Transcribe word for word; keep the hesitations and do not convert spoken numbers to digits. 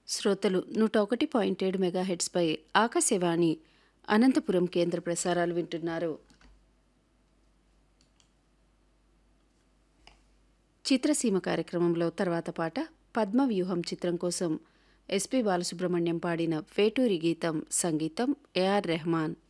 శ్రోతలు నూట ఒకటి పాయింట్ ఏడు మెగాహెట్స్పై ఆకాశవాణి అనంతపురం కేంద్ర ప్రసారాలు వింటున్నారు. చిత్రసీమ కార్యక్రమంలో తర్వాత పాట పద్మవ్యూహం చిత్రం కోసం ఎస్పి బాలసుబ్రహ్మణ్యం పాడిన వేటూరి గీతం, సంగీతం ఏఆర్ రెహమాన్.